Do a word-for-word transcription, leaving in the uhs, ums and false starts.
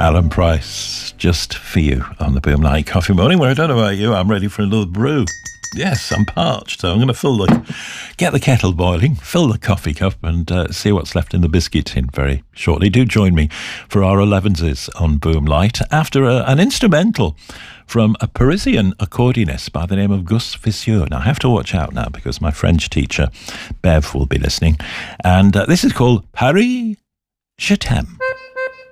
Alan Price, just for you on the Boom Night Coffee Morning, where I don't know about you, I'm ready for a little brew. Yes, I'm parched, so I'm going to fill the, get the kettle boiling, fill the coffee cup, and uh, see what's left in the biscuit tin very shortly. Do join me for our elevenses on Boom Light after a, an instrumental from a Parisian accordionist by the name of Gus Vicieux. Now, I have to watch out now because my French teacher, Bev, will be listening. And uh, this is called Paris, Je t'aime.